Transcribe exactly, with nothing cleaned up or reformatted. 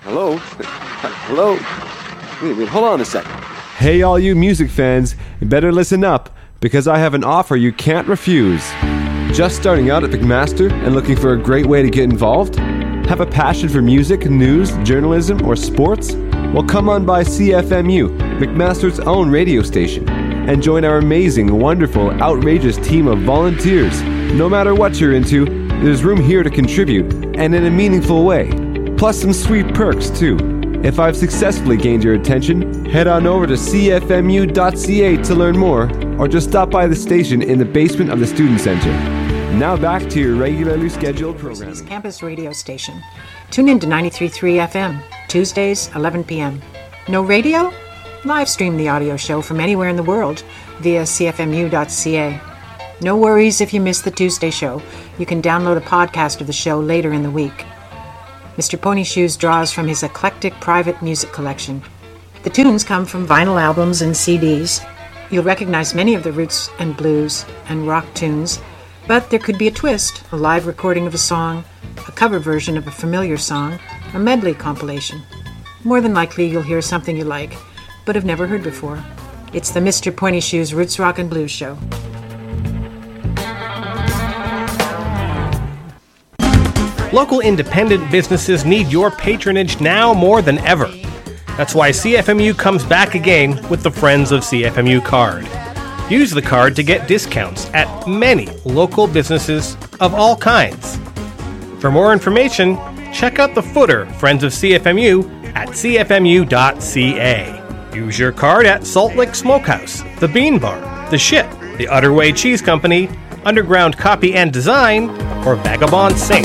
Hello? Hello? Wait, wait, hold on a second. Hey, all you music fans, you better listen up, because I have an offer you can't refuse. Just starting out at McMaster and looking for a great way to get involved? Have a passion for music, news, journalism, or sports? Well, come on by C F M U, McMaster's own radio station, and join our amazing, wonderful, outrageous team of volunteers. No matter what you're into, there's room here to contribute, and in a meaningful way. Plus some sweet perks, too. If I've successfully gained your attention, head on over to c f m u dot c a to learn more, or just stop by the station in the basement of the Student Center. Now back to your regularly scheduled program. Campus radio station. Tune in to ninety-three point three F M, Tuesdays, eleven p.m. No radio? Live stream the audio show from anywhere in the world via c f m u dot c a. No worries if you miss the Tuesday show. You can download a podcast of the show later in the week. Mister Pony Shoes draws from his eclectic private music collection. The tunes come from vinyl albums and C Ds. You'll recognize many of the roots and blues and rock tunes, but there could be a twist, a live recording of a song, a cover version of a familiar song, a medley compilation. More than likely you'll hear something you like, but have never heard before. It's the Mister Pointy Shoes Roots Rock and Blues Show. Local independent businesses need your patronage now more than ever. That's why C F M U comes back again with the Friends of C F M U card. Use the card to get discounts at many local businesses of all kinds. For more information, check out the footer Friends of C F M U at c f m u dot c a. Use your card at Salt Lake Smokehouse, The Bean Bar, The Ship, The Utterway Cheese Company, Underground Copy and Design, or Vagabond Saint.